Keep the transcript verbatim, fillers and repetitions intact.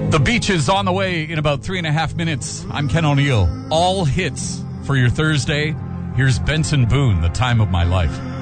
The beach is on the way in about three and a half minutes. I'm Ken O'Neill. All hits for your Thursday. Here's Benson Boone, The Time of My Life.